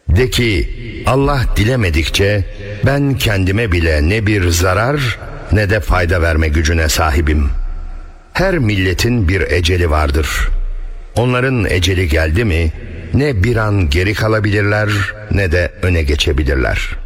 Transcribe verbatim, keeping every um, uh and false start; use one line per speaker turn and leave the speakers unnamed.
De ki, Allah dilemedikçe ben kendime bile ne bir zarar ne de fayda verme gücüne sahibim. Her milletin bir eceli vardır. Onların eceli geldi mi ne bir an geri kalabilirler ne de öne geçebilirler.